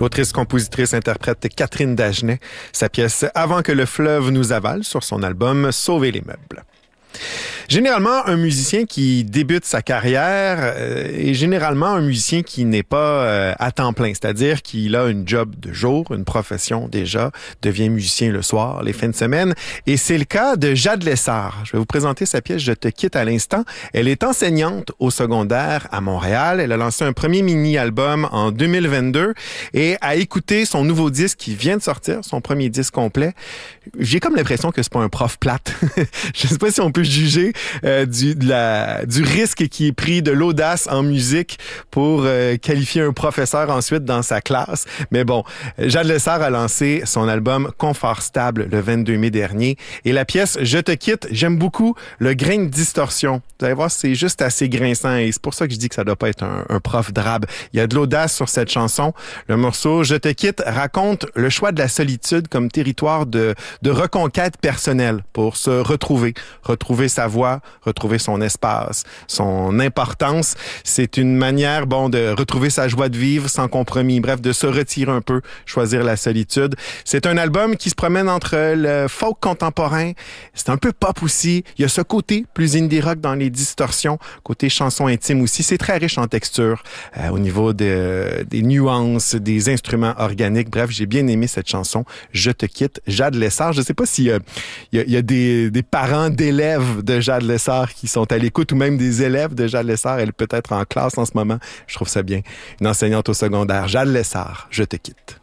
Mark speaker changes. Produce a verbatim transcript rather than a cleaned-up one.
Speaker 1: L'autrice-compositrice-interprète Catherine Dagenet, sa pièce « Avant que le fleuve nous avale » sur son album « Sauver les meubles ». Généralement, un musicien qui débute sa carrière euh, est généralement un musicien qui n'est pas euh, à temps plein, c'est-à-dire qu'il a une job de jour, une profession déjà, devient musicien le soir, les fins de semaine. Et c'est le cas de Jade Lessard. Je vais vous présenter sa pièce « Je te quitte » à l'instant. Elle est enseignante au secondaire à Montréal. Elle a lancé un premier mini-album en deux mille vingt-deux et a écouté son nouveau disque qui vient de sortir, son premier disque complet. J'ai comme l'impression que c'est pas un prof plate. Je sais pas si on peut juger euh, du, de la, du risque qui est pris, de l'audace en musique pour euh, qualifier un professeur ensuite dans sa classe. Mais bon, Jade Lessard a lancé son album Confort stable le vingt-deux mai dernier. Et la pièce Je te quitte, j'aime beaucoup le grain de distorsion. Vous allez voir, c'est juste assez grinçant et c'est pour ça que je dis que ça doit pas être un, un prof drabe. Il y a de l'audace sur cette chanson. Le morceau Je te quitte raconte le choix de la solitude comme territoire de, de reconquête personnelle pour se retrouver, retrouver sa voix, retrouver son espace, son importance. C'est une manière, bon, de retrouver sa joie de vivre sans compromis. Bref, de se retirer un peu, choisir la solitude. C'est un album qui se promène entre le folk contemporain, c'est un peu pop aussi. Il y a ce côté plus indie rock dans les distorsions, côté chanson intime aussi. C'est très riche en texture, euh, au niveau de, des nuances, des instruments organiques. Bref, j'ai bien aimé cette chanson. Je te quitte, Jade Lessard. Je sais pas s'il y a, il y a, il y a des, des parents d'élèves de Jade Lessard qui sont à l'écoute ou même des élèves de Jade Lessard. Elle est peut-être en classe en ce moment. Je trouve ça bien. Une enseignante au secondaire. Jade Lessard, Je te quitte.